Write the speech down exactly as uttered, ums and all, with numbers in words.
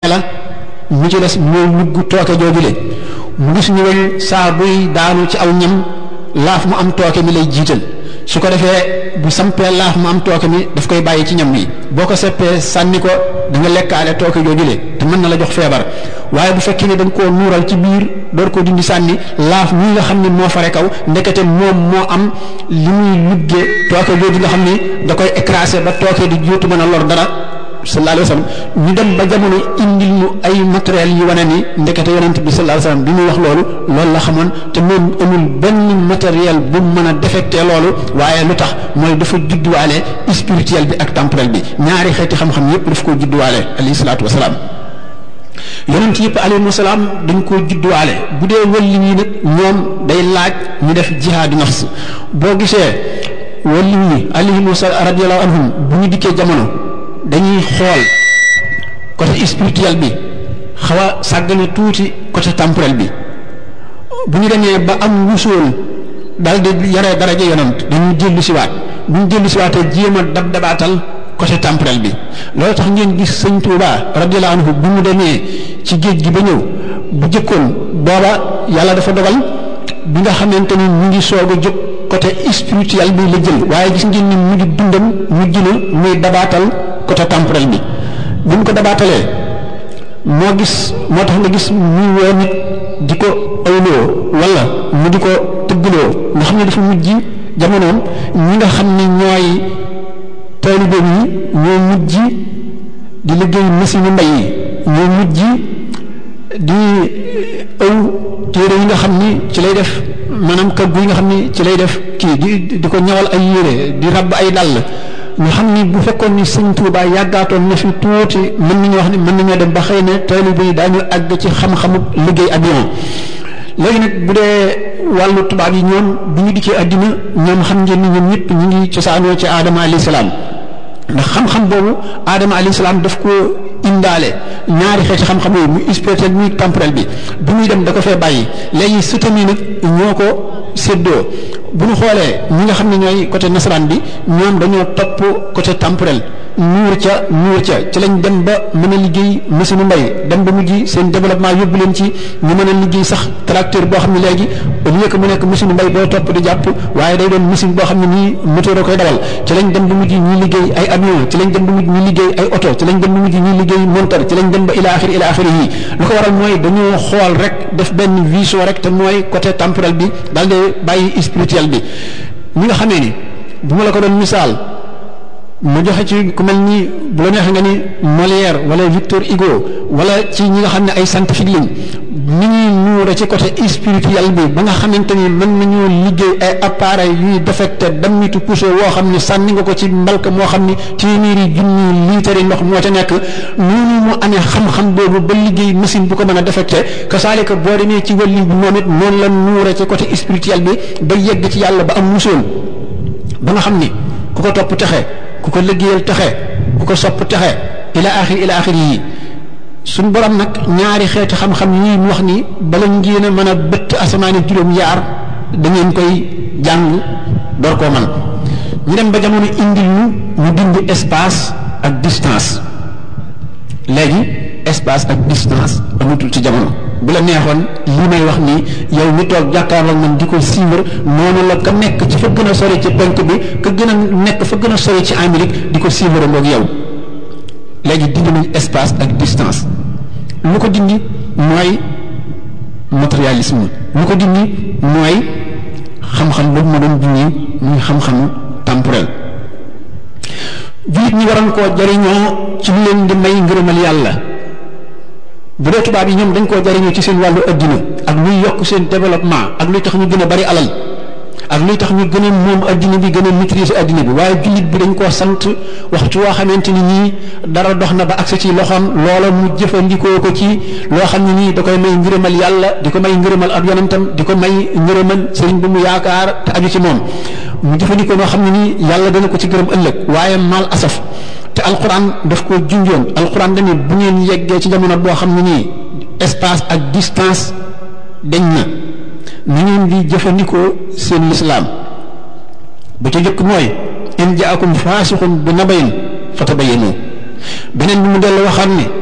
la mu ci des mooy lugg tooke joojule mu gis ñu weñ saa buy daanu ci aw ñam laaf mu am tooke mi lay jiital su ko defee bu sampee laaf mu am tooke mi daf koy bàyyi ci ñam wi boo ko seppee sànni ko da nga lekkaale tooke joojule te mën na la jox feebar waaye bu fekkee ne da nga koo nuural ci biir door ko dindi sànni laaf mi nga xam ne moo fare kaw ndekete moom moo am li muy luggee tooke jooju nga xam ni da koy écraser ba tooke di juutu mën a lor dara sallallahu alayhi wa sallam ñu dem ba jamono indil ñu ay matériel yi wane ni ndekete yonent bi sallallahu alayhi wa sallam bi muy wax loolu loolu la xamoon te moom amul benn matériel bu mën a défecté loolu waaye lu tax mooy dafa judduwaale spirituel bi ak temporel bi ñaari xeeti xam-xam yépp daf koo judduwaale alayhi salaatu wasalaam yonent yëpp alayhi salaam dañ koo judduwaale bu dee wëlli ñi nag ñoom day laaj ñu def jihaadu nafs boo gisee wëlli ñi alayhi radiyallahu anhum bu ñu dikkee jamono dañuy xool côté spirituel bi xaw a sàggane tuuti côté temporel bi bu ñu demee ba am wusool daal di yare daraja yonent dañuy dellu siwaat bu ñu dellu siwaatee jéem a dab dabaatal côté temporel bi loolu tax ngeen gis sëñ Tuuba radiyallahu anhu bu mu demee ci géej gi ba ñëw bu jëkkoon booba yàlla dafa dogal bi nga xamante ni mu ngi soog a jóg côté spirituel bi la jël waaye gis ngeen ni mu ngi dundam mu jëlu muy dabaatal côté temporel bi bu ñu ko dabaatalee moo gis moo tax nga gis muy woo nit di ko awloo wala mu di ko tëggloo nga xam ne dafa mujj jamonoom ñi nga xam ne ñooy taalibe yi ñoo mujj di liggéey machine mbay yi ñoo mujj di aw téere yi nga xam ni ci lay def maanaam kaggu yi nga xam ni ci lay def kii di di ko ñawal ay yére di rabb ay dàll ñu xam ni bu fekkoon ni sëñ Tuubaa yàggaatoon na fi tuuti mën nañu wax ni mën nañoo dem ba xëy na taalibe yi daañu àgg ci xam-xamu liggéey avion léegi nag bu dee wàllu tubaab yi ñoom bu ñu dikkee àddina ñoom xam ngeen ni ñoom ñëpp ñu ngi cosaanoo ci aadama alayhi salaam ndax xam-xam boobu aadama alayhi salaam daf ko indaale ñaari xeeti xam-xam yooyu muy spirituel muy temporel bi bu muy dem da ko fee bàyyi léegi sëtam yi nag ñoo ko séddoo bu ñu xoolee ñi nga xam ne ñooy côté nasaraan bi ñoom dañoo topp côté temporel nuur ca nuur ca ci lañ dem ba mën a liggéey machine mbay dem ba mujj seen développement yóbbu leen ci ñu mën a liggéey sax tracteur boo xam ne léegi au lieu que mu nekk machine mbay boo topp di jàpp waaye day doon machine boo xam ne nii moteur a koy dawal ci lañ dem ba mujj ñuy liggéey ay avion ci lañ dem ba mujj ñuy liggéey ay oto ci lañ dem ba mujj ñuy liggéey monteur ci lañ dem ba ila axiri ila axiri yi lu ko waral mooy dañoo xool rek def benn vision rek te mooy côté temporel bi daal di bàyyi spirituel bi ñi nga xamee ni bu ma la ko doon misaal ma joxe ci ku mel ni bu la neexee nga ni Molière wala Victor Hugo wala ci ñi nga xam ne ay scientifique lañ ni ñuy nuure ci côté spirituel bi ba nga xamante ni mën nañoo liggéey ay appareil yuy défecté dammitu poussé woo xam ni sànni nga ko ci mbalka moo xam ni téeméeri junni liitari ndox moo ca nekk noonu mu amee xam-xam boobu ba liggéey machine bu ko mën a défecté kasaalika boo demee ci wàllu bi moom it noonu la nuure ci côté spirituel bi ba yegg ci yàlla ba am musoon ba nga xam ni ku ko topp texe ku ko liggéeyal texe ku ko sopp texe ila axiri ila axiri yi suñ borom nag ñaari xeeti xam-xam yii mu wax ni bala ngeen a mën a bëtt asamaani juróom yaar da ngeen koy jàng door koo man ñu dem ba jamono indil ñu ñu dindi espace ak distance léegi espace ak distance amatul ci jamono bu la neexoon lii may wax nii yow mi toog jàkkaarloo man di ko suivre noonu la ka nekk ci fa gën a sori ci penk bi ka gën a nekk fa gën a sori ci Amérique di ko suivre ngoog yow léegi dindi nañ espace ak distance lu ko dindi mooy matérialisme lu ko dindi mooy xam-xam boobu ma doon dindi muy xam-xamu temporel jullit ñi waroon koo jariñoo ci lu leen di may ngërëmal yàlla bu dee tubaab yi ñoom dañ koo jariñoo ci seen wàllu addina ak luy yokk seen développement ak luy tax ñu gën a bari alal ak luy tax ñu gën a moom addina bi gën a maîtriser addina bi waaye jullit bi dañ koo sant waxtu woo xamante ni nii dara dox na ba agsi ci loxoom loola mu jëfandikoo ko ci loo xam ne nii da koy may ngërëmal yàlla di ko may ngërëmal ab yonentam di ko may ngërëmal sëriñ bu mu yaakaar te aju ci moom mu jëfandikoo noo xam ne nii yàlla dana ko ci gërëm ëllëg waaye mal asaf te alquran daf ko junjoon alquran dañu bu ngeen yeggee ci jamono boo xam ne nii espace ak distance dañ na ni ngeen di jëfandikoo seen lislaam ba ca jëkk mooy in jaakum faasixun bi nabayin fatabayyanu beneen bi mu dellu waxaat ne